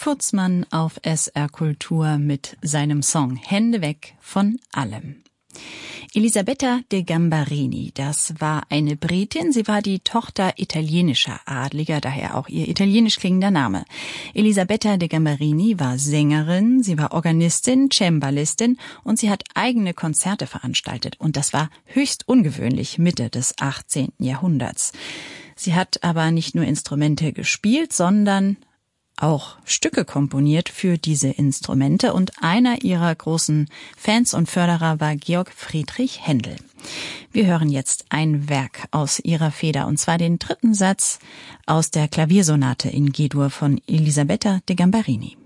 Furzmann auf SR Kultur mit seinem Song Hände weg von allem. Elisabetta de Gambarini, das war eine Britin. Sie war die Tochter italienischer Adliger, daher auch ihr italienisch klingender Name. Elisabetta de Gambarini war Sängerin, sie war Organistin, Cembalistin und sie hat eigene Konzerte veranstaltet. Und das war höchst ungewöhnlich Mitte des 18. Jahrhunderts. Sie hat aber nicht nur Instrumente gespielt, sondern auch Stücke komponiert für diese Instrumente und einer ihrer großen Fans und Förderer war Georg Friedrich Händel. Wir hören jetzt ein Werk aus ihrer Feder und zwar den 3. Satz aus der Klaviersonate in G-Dur von Elisabetta de Gambarini.